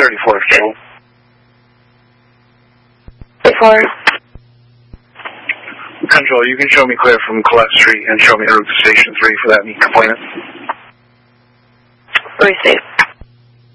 34 fuel. 34. Control, you can show me clear from Colette Street and show me the route to Station 3 for that meet complainant. Receive.